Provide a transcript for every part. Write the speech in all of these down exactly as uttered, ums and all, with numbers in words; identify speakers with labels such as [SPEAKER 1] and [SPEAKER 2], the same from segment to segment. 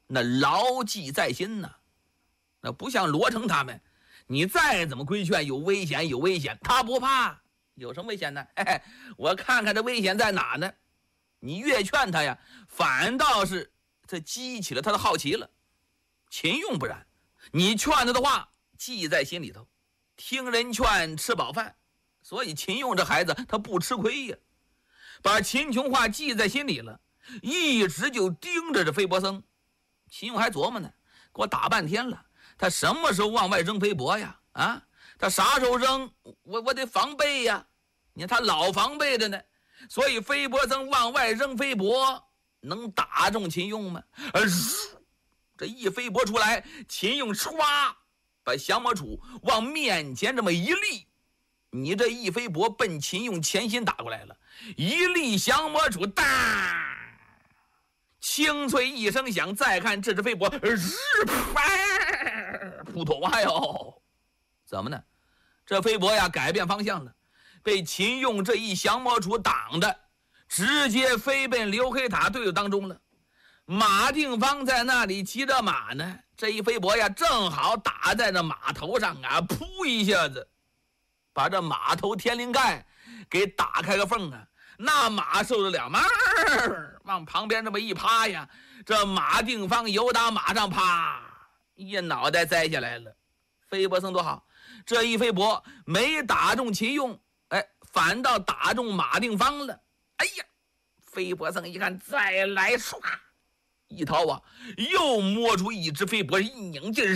[SPEAKER 1] 那牢记在心呐。那不像罗成他们，你再怎么规劝有危险有危险，他不怕。有什么危险呢？嘿嘿，我看看这危险在哪呢？你越劝他呀，反倒是这激起了他的好奇了。秦用不然，你劝他的话记在心里头，听人劝吃饱饭，所以秦用这孩子他不吃亏呀，把秦琼话记在心里了，一直就盯着这飞伯僧。秦用还琢磨呢，给我打半天了，他什么时候往外扔飞帛呀？啊，他啥时候扔？我我得防备呀。你看他老防备着呢，所以飞伯僧往外扔飞帛，能打中秦用吗？而这一飞帛出来，秦用唰把降魔杵往面前这么一立，你这一飞帛奔秦用前心打过来了，一立降魔杵，当，清脆一声响，再看这只飞帛，日啪，扑通！哎呦，怎么呢？这飞帛呀改变方向了，被秦用这一降魔杵挡的，直接飞奔刘黑塔队伍当中了。马定方在那里骑着马呢，这一飞帛呀正好打在这马头上啊，噗一下子把这马头天灵盖给打开个缝啊，那马受得了吗？往旁边这么一趴呀，这马定方由打马上啪一脑袋栽下来了。飞伯僧多好，这一飞帛没打中秦用，哎，反倒打中马定方了。哎呀，飞伯僧一看，再来唰一掏啊，又摸出一只飞帛，一拧劲，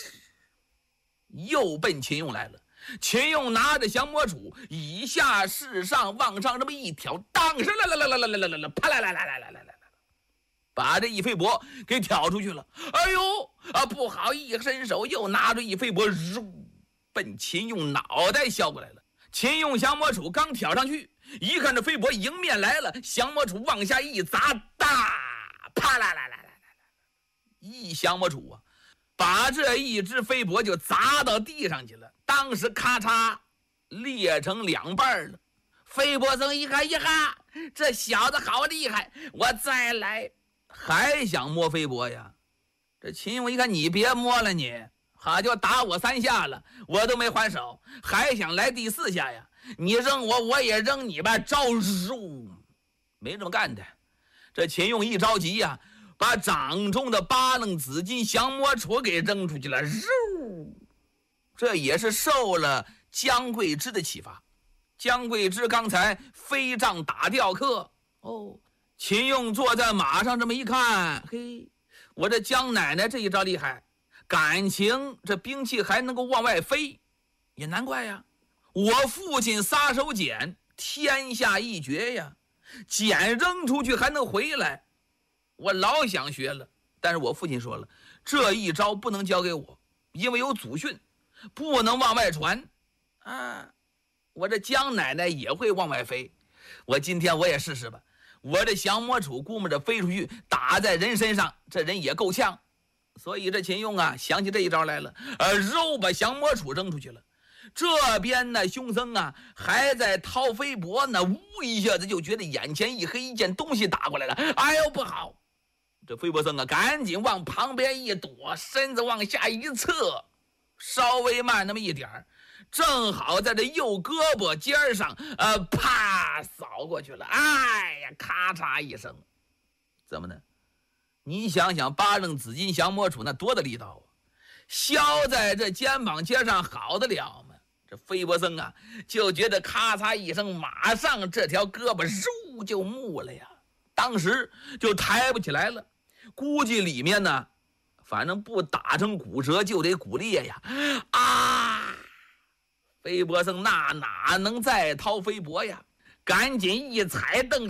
[SPEAKER 1] 又奔秦用来了。秦用拿着降魔杵，以下是上往上这么一挑，当上来来来来来来来来，啪来来来来来来来，把这一飞帛给挑出去了。哎呦啊，不好，一伸手又拿着一飞帛，奔秦用脑袋削过来了。秦用降魔杵刚挑上去，一看这飞帛迎面来了，降魔杵往下一砸，大啪啦啦啦啦啦，一降魔杵啊，把这一只飞帛就砸到地上去了。当时咔嚓裂成两半了。飞伯僧一看，一哈，这小子好厉害，我再来。还想摸飞帛呀？这秦用一看，你别摸了你，好就打我三下了，我都没还手，还想来第四下呀？你扔我，我也扔你吧，招入没这么干的。这秦用一着急呀，把掌中的八楞紫金降魔杵给扔出去了。这也是受了姜桂枝的启发。姜桂枝刚才飞杖打吊客，哦，秦用坐在马上这么一看，嘿，我这姜奶奶这一招厉害，感情这兵器还能够往外飞，也难怪呀。我父亲撒手锏，天下一绝呀，锏扔出去还能回来，我老想学了，但是我父亲说了，这一招不能交给我，因为有祖训，不能往外传啊。我这姜奶奶也会往外飞，我今天我也试试吧。我这降魔杵估摸着飞出去打在人身上，这人也够呛。所以这秦用啊想起这一招来了，呃，肉把降魔杵扔出去了。这边呢，凶僧啊还在掏飞帛呢，呜一下子就觉得眼前一黑，一件东西打过来了。哎呦，不好！这飞帛僧啊赶紧往旁边一躲，身子往下一侧，稍微慢那么一点儿，正好在这右胳膊尖上，呃，啪扫过去了。哎呀，咔嚓一声，怎么呢？你想想，八楞紫金降魔杵那多大力道啊！削在这肩膀尖上，好得了吗？这飞帛僧啊，就觉得咔嚓一声，马上这条胳膊嗖就木了呀，当时就抬不起来了。估计里面呢，反正不打成骨折就得骨裂呀！啊！飞帛僧那哪能再掏飞帛呀？赶紧一踩蹬，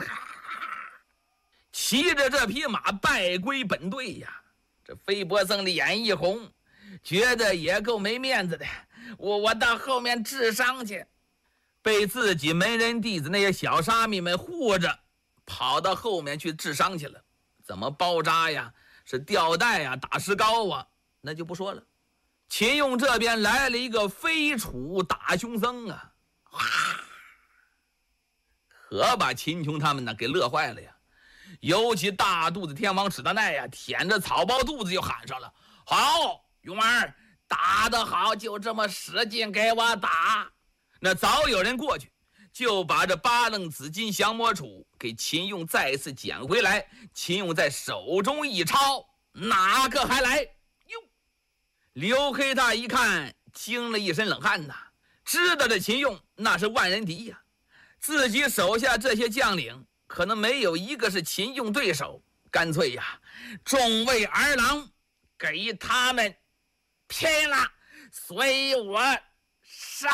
[SPEAKER 1] 骑着这匹马败归本队呀！这飞帛僧脸一红，觉得也够没面子的。我我到后面治伤去，被自己门人弟子那些小沙弥们护着，跑到后面去治伤去了。怎么包扎呀？是吊带呀？打石膏啊？那就不说了。秦用这边来了一个飞杵打凶僧啊，可把秦琼他们呢给乐坏了呀！ 尤其大肚子天王史大奈呀，舔着草包肚子就喊上了：“好，勇儿，打得好，就这么使劲给我打！”那早有人过去，就把这八楞紫金降魔杵给秦用再次捡回来。秦用在手中一抄，哪个还来？哟！刘黑大一看，惊了一身冷汗呐，知道这秦用那是万人敌呀，自己手下这些将领可能没有一个是秦用对手，干脆呀，众位儿郎，给他们拼了，随我上！